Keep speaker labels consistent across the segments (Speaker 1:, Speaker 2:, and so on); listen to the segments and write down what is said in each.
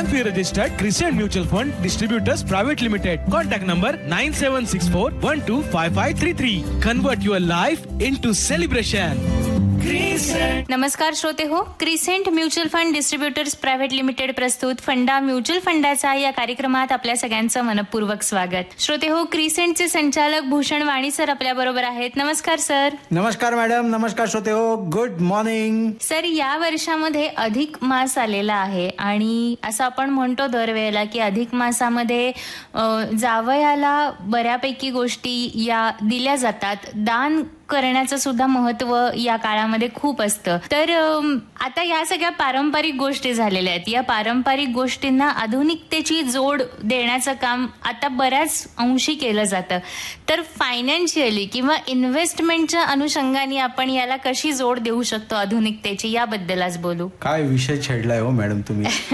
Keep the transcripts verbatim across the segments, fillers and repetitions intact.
Speaker 1: M F I registered Crescent Mutual Fund Distributors Private Limited. Contact number nine seven six four one two five five three three. Convert your life into celebration.
Speaker 2: नमस्कार श्रोते हो, crescent mutual fund distributors private limited प्रस्तुत फंडा mutual फंडाचा या कार्यक्रमात आपल्या सगळ्यांचं मनपूर्वक स्वागत. श्रोते हो, क्रिसेंटचे संचालक भूषण वाणी सर आपल्या बरोबर आहेत. नमस्कार सर.
Speaker 3: नमस्कार मॅडम. नमस्कार श्रोते हो, गुड मॉर्निंग
Speaker 2: सर. या वर्षामध्ये अधिक मास आलेला आहे आणि असं आपण म्हणतो दरवेळेला की अधिक मासामध्ये जावयाला बऱ्यापैकी गोष्टी या दिल्या जातात. दान करण्याचं सुद्धा महत्व या काळामध्ये खूप असतं. तर आता या सगळ्या पारंपरिक गोष्टी झालेल्या आहेत. या पारंपरिक गोष्टींना आधुनिकतेची जोड देण्याचं काम आता बऱ्याच अंशी केलं जातं. तर फायनान्शियली किंवा इन्व्हेस्टमेंटच्या अनुषंगाने आपण याला कशी जोड देऊ शकतो आधुनिकतेची, याबद्दल आज बोलू.
Speaker 3: काय विषय छेडलाय हो मॅडम तुम्ही.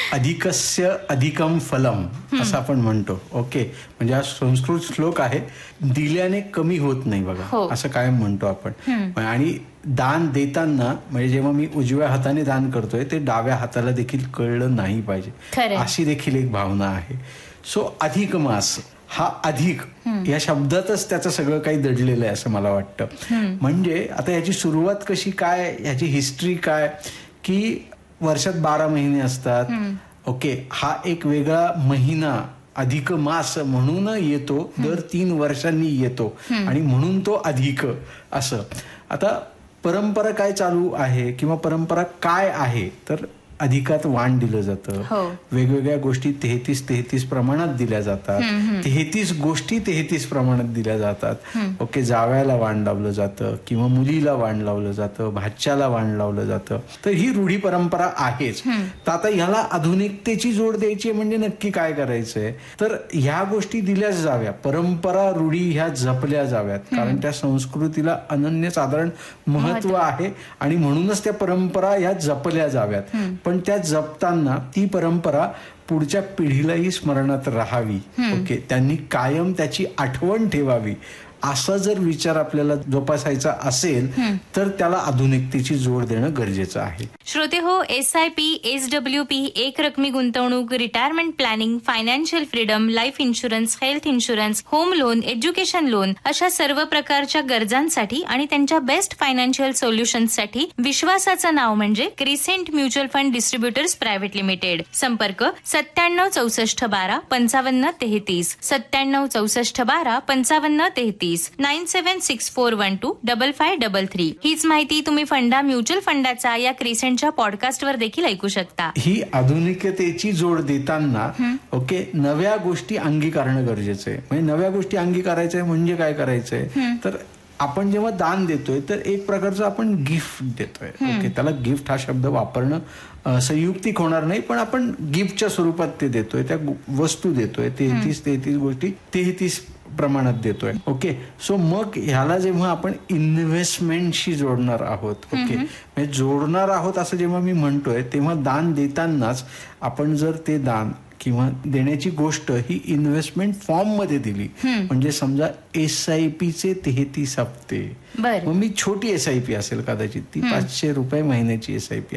Speaker 3: अधिकस्य अधिकम फलम असं आपण म्हणतो. ओके, म्हणजे हा संस्कृत श्लोक आहे, दिल्याने कमी होत नाही बघा, असं काय म्हणतो आपण. आणि दान देताना म्हणजे जेव्हा मी उजव्या हाताने दान करतोय ते डाव्या हाताला देखील कळलं नाही पाहिजे, अशी देखील एक भावना आहे. सो अधिक मास हा अधिक या शब्दातच त्याचं सगळं काही दडलेलं आहे असं मला वाटतं. म्हणजे आता याची सुरुवात कशी काय, याची हिस्ट्री काय, की वर्षात बारा महिने असतात. ओके, हा एक वेगळा महिना अधिक मास म्हणून येतो, दर तीन वर्षांनी येतो आणि म्हणून तो अधिक असं. आता परंपरा काय चालू आहे किंवा परंपरा काय आहे, तर अधिकात वाण दिलं जातं. वेगवेगळ्या गोष्टी तेहतीस तेहतीस प्रमाणात दिल्या जातात. तेहतीस गोष्टी तेहतीस प्रमाणात दिल्या जातात. ओके, जावयाला वाण लावलं जातं किंवा मुलीला वाण लावलं जातं, भाच्याला वाण लावलं जातं. तर ही रूढी परंपरा आहेच. तर आता ह्याला आधुनिकतेची जोड द्यायची म्हणजे नक्की काय करायचंय, तर ह्या गोष्टी दिल्याच जाव्या, परंपरा रूढी ह्या जपल्या जाव्यात, कारण त्या संस्कृतीला अनन्यसाधारण महत्व आहे आणि म्हणूनच त्या परंपरा ह्या जपल्या जाव्यात. पण त्या जपताना ती परंपरा पुढच्या पिढीलाही स्मरणात राहावी. ओके, त्यांनी कायम त्याची आठवण ठेवावी, असा जर विचार आपल्याला जोपासायचा असेल तर त्याला आधुनिकतेची जोड देणं गरजेचं आहे.
Speaker 2: श्रोते हो, S I P, S W P, एक रकमी गुंतवणूक, retirement planning, financial freedom, life insurance, health insurance, home loan, education loan अशा सर्व प्रकारच्या गरजांसाठी आणि त्यांच्या बेस्ट फायनान्शियल सोल्युशन्ससाठी विश्वासाचं नाव म्हणजे crescent mutual fund distributors private limited. संपर्क सत्त्याण्णव चौसष्ट बारा पंचावन्न तेहतीस, सत्त्याण्णव चौसष्ट बारा पंचावन्न तेहतीस, nine seven six four one two double five double three. हीच माहिती तुम्ही फंडा म्युच्युअल फंडाचा या क्रिसेंटच्या पॉडकास्टवर देखील ऐकू शकता.
Speaker 3: ही आधुनिकतेची जोड देताना ओके नव्या गोष्टी अंगीकारणं गरजेचं आहे. म्हणजे नव्या गोष्टी अंगीकारायचंय म्हणजे काय करायचंय, तर आपण जेव्हा दान देतोय तर एक प्रकारचं आपण गिफ्ट देतोय. ओके, त्याला गिफ्ट हा शब्द वापरणं संयुक्तिक होणार नाही, पण आपण गिफ्टच्या स्वरूपात ते देतोय, त्या वस्तू देतोय. तेहतीस तेहतीस गोष्टी तेहतीस प्रमाणात देतोय. ओके, सो मग ह्याला जेव्हा आपण इन्व्हेस्टमेंटशी जोडणार आहोत, ओके म्हणजे जोडणार आहोत असं जेव्हा मी म्हणतोय, तेव्हा दान देतानाच आपण जर ते दान किंवा देण्याची गोष्ट ही इन्व्हेस्टमेंट फॉर्म मध्ये दिली, म्हणजे समजा एस आय पी चे तेहतीस हप्ते, मग मी छोटी एस आय पी असेल कदाचित ती पाचशे रुपये महिन्याची एस आय पी